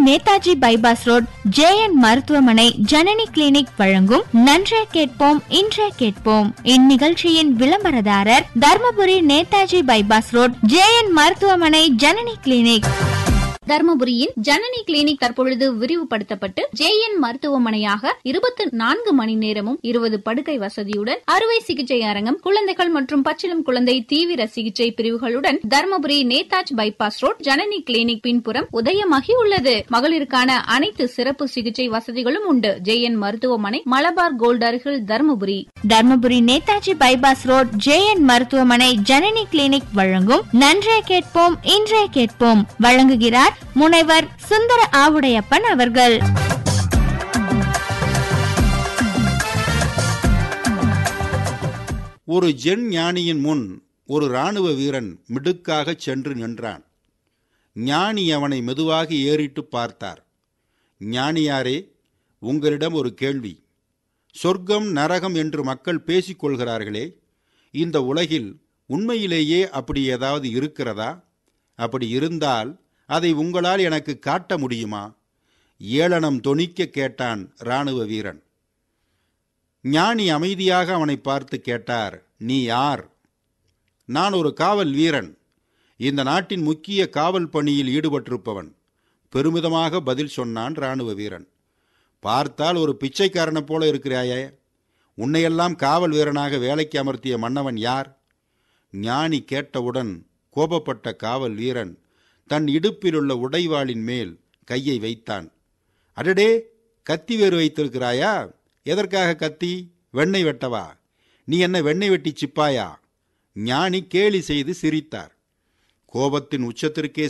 Netaji bypass road JN மருத்துவமனை Janani clinic வழங்கும் நன்றே கேட்போம் இன்றே கேட்போம். இந்நிகழ்ச்சியின் விளம்பரதாரர் Dharmapuri Netaji bypass road JN மருத்துவமனை ஜனனி கிளினிக். தர்மபுரியின் ஜனனி கிளினிக் தற்பொழுது விரிவுபடுத்தப்பட்டு ஜேஎன் மருத்துவமனையாக 24 மணி நேரமும் 20 படுக்கை வசதியுடன் அறுவை சிகிச்சை அரங்கம், குழந்தைகள் மற்றும் பச்சிளம் குழந்தை தீவிர சிகிச்சை பிரிவுகளுடன் Dharmapuri Netaji bypass road Janani clinic பின்புறம் உதயமாகி உள்ளது. மகளிருக்கான அனைத்து சிறப்பு சிகிச்சை வசதிகளும் உண்டு. ஜேஎன் மருத்துவமனை, மலபார் கோல்ட் அருகில், Dharmapuri. Dharmapuri Netaji bypass road JN மருத்துவமனை ஜனனி கிளினிக் வழங்கும் நன்றே கேட்போம் இன்றே கேட்போம் வழங்குகிறார் முனைவர் சுந்தர ஆவுடையப்பன் அவர்கள். ஒரு ஜென் ஞானியின் முன் ஒரு இராணுவ வீரன் மிடுக்காக சென்று நின்றான். ஞானி அவனை மெதுவாக ஏறிட்டு பார்த்தார். ஞானியாரே, உங்களிடம் ஒரு கேள்வி. சொர்க்கம் நரகம் என்று மக்கள் பேசிக்கொள்கிறார்களே, இந்த உலகில் உண்மையிலேயே அப்படி ஏதாவது இருக்கிறதா? அப்படி இருந்தால் அதை உங்களால் எனக்கு காட்ட முடியுமா? ஏளனம் தொனிக்க கேட்டான் இராணுவ வீரன். ஞானி அமைதியாக அவனை பார்த்து கேட்டார், நீ யார்? நான் ஒரு காவல் வீரன், இந்த நாட்டின் முக்கிய காவல் பணியில் ஈடுபட்டிருப்பவன், பெருமிதமாக பதில் சொன்னான் இராணுவ வீரன். பார்த்தால் ஒரு பிச்சைக்காரனை போல இருக்கிறாயே, உன்னையெல்லாம் காவல் வீரனாக வேலைக்கு அமர்த்திய மன்னவன் யார்? ஞானி கேட்டவுடன் கோபப்பட்ட காவல் வீரன் தன் இடுப்பிலுள்ள உடைவாளின் மேல் கையை வைத்தான். அடடே, கத்தி வேறு வைத்திருக்கிறாயா? எதற்காக கத்தி? வெண்ணெய் வெட்டவா? நீ என்ன வெண்ணெய் வெட்டி சிப்பாயா? ஞானி கேலி செய்து சிரித்தார். கோபத்தின் உச்சத்திற்கே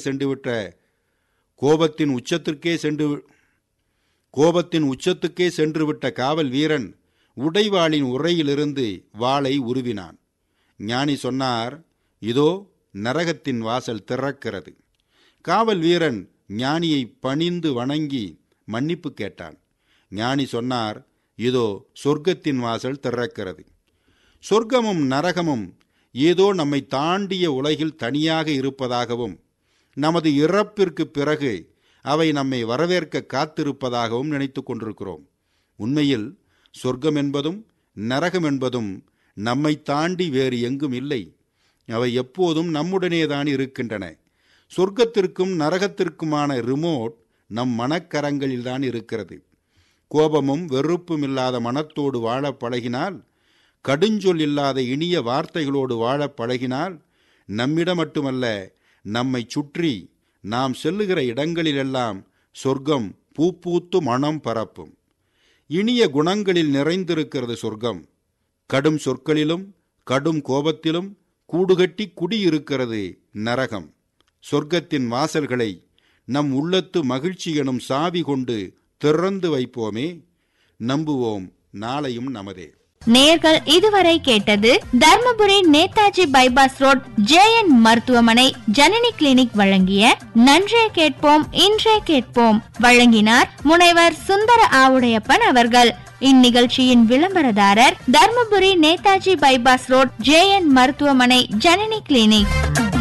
சென்றுவிட்ட காவல் வீரன் உடைவாளின் உறையிலிருந்து வாளை உருவினான். ஞானி சொன்னார், இதோ நரகத்தின் வாசல் திறக்கிறது. காவல் வீரன் ஞானியை பணிந்து வணங்கி மன்னிப்பு கேட்டான். ஞானி சொன்னார், இதோ சொர்க்கத்தின் வாசல் திறக்கிறது. சொர்க்கமும் நரகமும் ஏதோ நம்மை தாண்டிய உலகில் தனியாக இருப்பதாகவும், நமது இறப்பிற்கு பிறகு அவை நம்மை வரவேற்க காத்திருப்பதாகவும் நினைத்து கொண்டிருக்கிறோம். உண்மையில் சொர்க்கம் என்பதும் நரகம் என்பதும் நம்மை தாண்டி வேறு எங்கும் இல்லை. அவை எப்போதும் நம்முடனேதான் இருக்கின்றன. சொர்க்கத்திற்கும் நரகத்திற்குமான ரிமோட் நம் மனக்கரங்களில்தான் இருக்கிறது. கோபமும் வெறுப்பும் இல்லாத மனத்தோடு வாழ பழகினால், கடுஞ்சொல் இல்லாத இனிய வார்த்தைகளோடு வாழ பழகினால், நம்மிடம் மட்டுமல்ல, நம்மை சுற்றி நாம் செல்லுகிற இடங்களிலெல்லாம் சொர்க்கம் பூப்பூத்து மனம் பரப்பும். இனிய குணங்களில் நிறைந்திருக்கிறது சொர்க்கம். கடும் சொற்களிலும் கடும் கோபத்திலும் கூடுகட்டி குடியிருக்கிறது நரகம். சொர்க்கத்தின் வாசல்களை நம் உள்ளத்து மகிழ்ச்சி எனும் சாவி கொண்டு திறந்து வைப்போமே. நம்புவோம், நாளையும் நமதே. நேயர்கள் இதுவரை கேட்டது Dharmapuri Netaji bypass road JN மருத்துவமனை ஜனனி கிளினிக் வழங்கிய நன்றே கேட்போம் இன்றே கேட்போம். வழங்கினார் முனைவர் சுந்தர ஆவுடையப்பன் அவர்கள். இந்நிகழ்ச்சியின் விளம்பரதாரர் Dharmapuri Netaji bypass road JN மருத்துவமனை ஜனனி கிளினிக்.